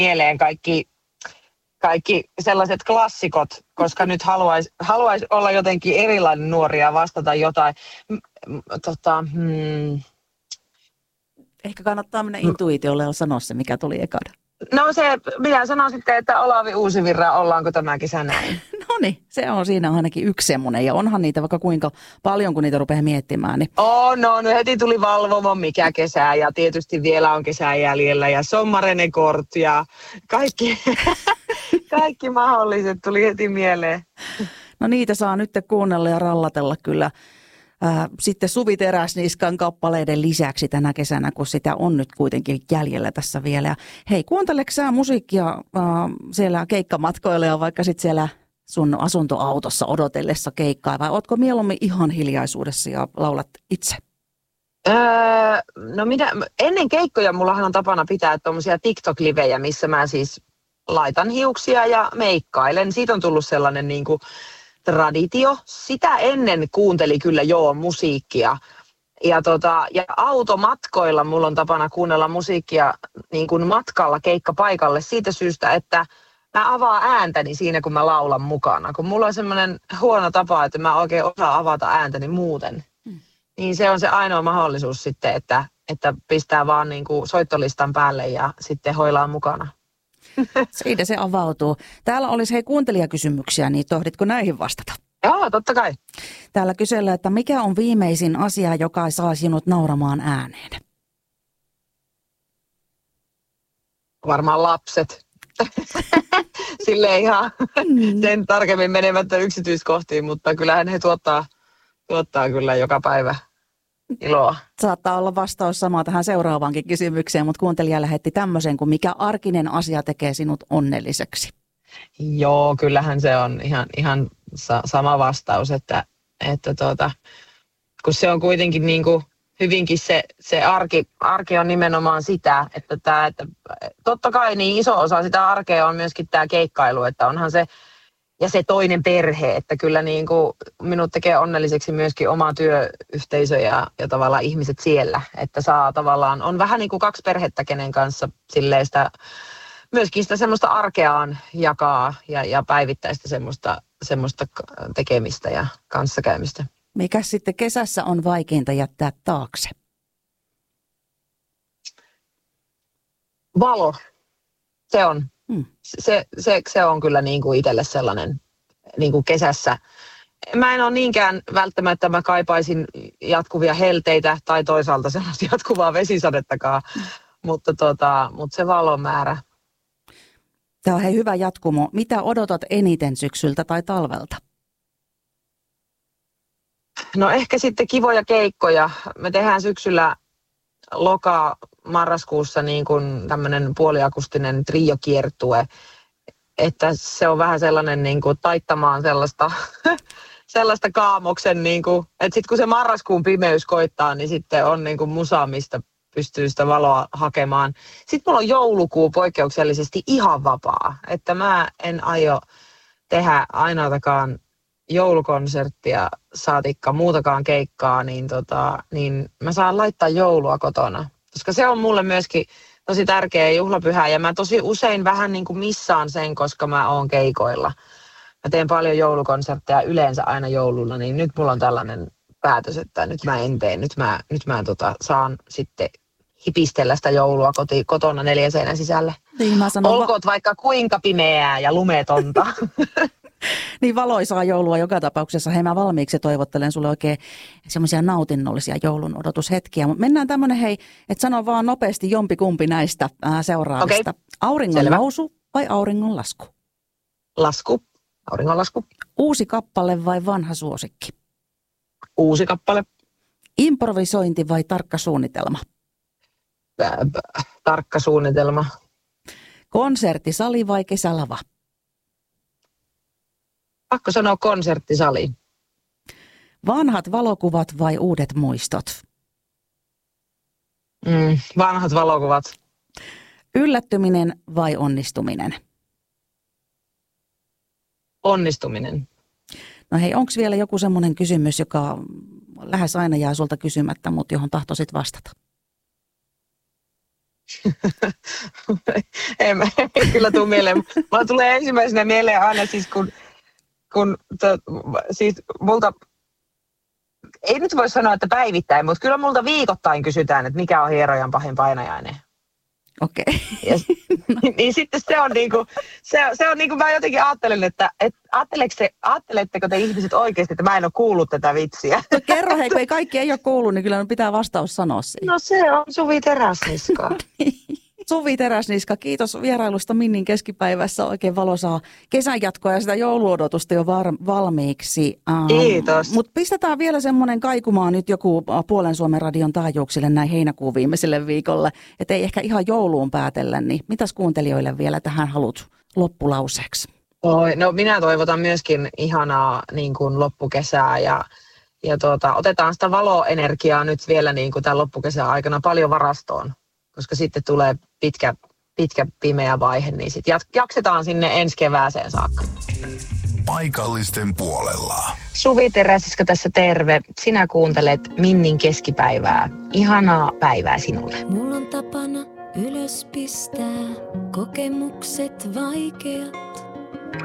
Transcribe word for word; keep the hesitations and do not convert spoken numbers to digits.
mieleen kaikki, kaikki sellaiset klassikot, koska nyt haluaisi haluais olla jotenkin erilainen nuori ja vastata jotain. M- tota, hmm. Ehkä kannattaa mennä intuitiolle ja sanoa se, mikä tuli ekana. No se, minä sanon sitten, että Olavi Uusivirra, ollaanko tämä kesä näin? No niin, se on siinä ainakin yksi semmoinen. Ja onhan niitä vaikka kuinka paljon, kun niitä rupeaa miettimään. Niin... Oh, no, no heti tuli Valvomo, mikä kesä. Ja tietysti vielä on kesää jäljellä. Ja Sommarene Kort ja kaikki, kaikki mahdolliset tuli heti mieleen. No niitä saa nyt kuunnella ja rallatella kyllä. Äh, sitten Suvi Teräsniskan kappaleiden lisäksi tänä kesänä, kun sitä on nyt kuitenkin jäljellä tässä vielä. Ja hei, kuunteleeko sä musiikkia äh, siellä keikkamatkoilla ja vaikka sitten siellä sun asuntoautossa odotellessa keikkaa, vai ootko mieluummin ihan hiljaisuudessa ja laulat itse? Öö, no minä, ennen keikkoja mullahan on tapana pitää tuommoisia TikTok-livejä, missä mä siis laitan hiuksia ja meikkailen. Siitä on tullut sellainen niin kuin traditio. Sitä ennen kuunteli kyllä joo musiikkia. Ja, tota, ja automatkoilla mulla on tapana kuunnella musiikkia niin kuin matkalla keikkapaikalle siitä syystä, että mä avaan ääntäni siinä, kun mä laulan mukana. Kun mulla on semmoinen huono tapa, että mä oikein osaa avata ääntäni muuten. Hmm. Niin se on se ainoa mahdollisuus sitten, että, että pistää vaan niin kuin soittolistan päälle ja sitten hoilaa mukana. Siitä se avautuu. Täällä olisi hei kuuntelijakysymyksiä, niin tohditko näihin vastata? Joo, totta kai. Täällä kysellään, että mikä on viimeisin asia, joka saa sinut nauramaan ääneen? Varmaan lapset. Silleen ihan mm. sen tarkemmin menemättä yksityiskohtiin, mutta kyllähän he tuottaa, tuottaa kyllä joka päivä iloa. Saattaa olla vastaus sama tähän seuraavaankin kysymykseen, mutta kuuntelija lähetti tämmöisen, kuin mikä arkinen asia tekee sinut onnelliseksi? Joo, kyllähän se on ihan, ihan sa- sama vastaus, että, että tuota, kun se on kuitenkin niin kuin hyvinkin se, se arki, arki on nimenomaan sitä, että, tämä, että totta kai niin iso osa sitä arkea on myöskin tämä keikkailu, että onhan se, ja se toinen perhe, että kyllä niin kuin minut tekee onnelliseksi myöskin oma työyhteisö ja, ja tavallaan ihmiset siellä, että saa tavallaan, on vähän niin kuin kaksi perhettä, kenen kanssa silleen sitä, myöskin sitä semmoista arkeaan jakaa ja, ja päivittäistä semmoista, semmoista tekemistä ja kanssakäymistä. Mikä sitten kesässä on vaikeinta jättää taakse? Valo. Se on. Hmm. Se, se, se on kyllä niin kuin itselle sellainen niin kuin kesässä. Mä en ole niinkään välttämättä, mä kaipaisin jatkuvia helteitä tai toisaalta sellaista jatkuvaa vesisadettakaan, hmm. mutta, tota, mutta se valon määrä. Tämä on hei hyvä jatkumo. Mitä odotat eniten syksyltä tai talvelta? No ehkä sitten kivoja keikkoja. Me tehdään syksyllä loka marraskuussa niin kuin tämmöinen puoliakustinen triokiertue, että se on vähän sellainen niin kuin taittamaan sellaista, sellaista kaamoksen, niin kuin, että sitten kun se marraskuun pimeys koittaa, niin sitten on niin kuin musa, mistä pystyy sitä valoa hakemaan. Sitten mulla on joulukuu poikkeuksellisesti ihan vapaa, että mä en aio tehdä ainoatakaan joulukonserttia, saatikka muutakaan keikkaa, niin, tota, niin mä saan laittaa joulua kotona. Koska se on mulle myöskin tosi tärkeä juhlapyhä ja mä tosi usein vähän niin kuin missaan sen, koska mä oon keikoilla. Mä teen paljon joulukonsertteja yleensä aina joululla, niin nyt mulla on tällainen päätös, että nyt mä en tee. Nyt mä, nyt mä tota, saan sitten hipistellä sitä joulua koti, kotona neljän seinän sisällä. Niin, mä sanon, olkoot va- vaikka kuinka pimeää ja lumetonta. Niin valoisaa joulua joka tapauksessa. Hei, mä valmiiksi toivottelen sulle oikein semmoisia nautinnollisia joulun odotushetkiä. Mutta mennään tämmöinen, hei, että sano vaan nopeasti jompikumpi näistä ää, seuraavista. Okay. Auringon Selvä. nousu vai auringon lasku? Lasku. Auringon lasku. Uusi kappale vai vanha suosikki? Uusi kappale. Improvisointi vai tarkka suunnitelma? Äh, tarkka suunnitelma. Konserttisali vai kesälava? Pakko sanoa konserttisali. Vanhat valokuvat vai uudet muistot? Mm, vanhat valokuvat. Yllättyminen vai onnistuminen? Onnistuminen. No hei, onko vielä joku semmoinen kysymys, joka lähes aina jää sulta kysymättä, mutta johon tahtoisit vastata? en, mä, en kyllä tule mieleen. Mulla tulee ensimmäisenä mieleen aina siis kun, kun to, siis multa, ei nyt voi sanoa, että päivittäin, mutta kyllä multa viikoittain kysytään, että mikä on hierojan pahin painajainen. Okei. Okay. No. Niin sitten se on niinku, se, se on niinku, mä jotenkin ajattelen, että et, ajatteletteko te ihmiset oikeasti, että mä en ole kuullut tätä vitsiä? No kerro hei, kun ei kaikki ei ole kuullut, niin kyllä pitää vastaus sanoa siihen. No se on Suvi Teräsniska. Suvi Teräsniska, kiitos vierailusta Minnin keskipäivässä. Oikein valoisaa kesänjatkoa ja sitä jouluodotusta jo var- valmiiksi. Um, Kiitos. Mutta pistetään vielä semmoinen kaikumaan nyt joku Puolen Suomen radion taajuuksille näin heinäkuun viimeiselle viikolle. Että ei ehkä ihan jouluun päätellä, niin mitäs kuuntelijoille vielä tähän halut loppulauseeksi? Oi, no minä toivotan myöskin ihanaa niin kuin loppukesää ja, ja tuota, otetaan sitä valoenergiaa nyt vielä niin kuin tämän loppukesän aikana paljon varastoon. Koska sitten tulee pitkä, pitkä pimeä vaihe, niin sitten jaksetaan sinne ensi kevääseen saakka. Paikallisten puolella. Suvi Teräsiska tässä terve. Sinä kuuntelet Minnin keskipäivää. Ihanaa päivää sinulle. Mulla on tapana ylös pistää kokemukset vaikeat.